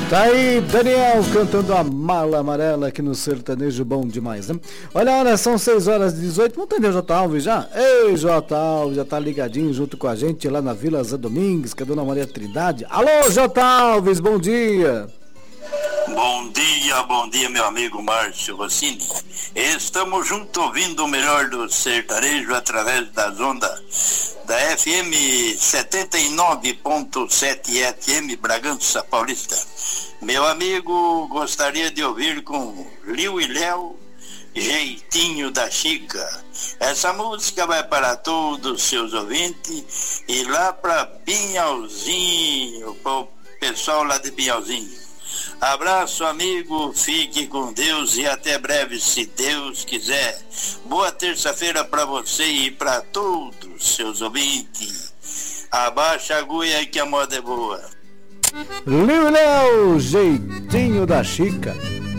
Tá aí, Daniel cantando a Mala Amarela aqui no Sertanejo Bom Demais, né? Olha, são 6h18, não tem o J. Alves já? Ei, J. Alves, já tá ligadinho junto com a gente lá na Vila Zé Domingues, que é a Dona Maria Trindade. Alô, J. Alves, bom dia! Bom dia, meu amigo Márcio Rossini. Estamos juntos ouvindo o melhor do sertanejo através das ondas da FM 79.7 FM Bragança Paulista. Meu amigo, gostaria de ouvir com Liu e Léo, Jeitinho da Chica. Essa música vai para todos os seus ouvintes e lá para Pinhalzinho, para o pessoal lá de Pinhalzinho. Abraço, amigo, fique com Deus e até breve, se Deus quiser. Boa terça-feira para você e para todos os seus ouvintes. Abaixa a agulha que a moda é boa. Liu e Léo, Jeitinho da Chica.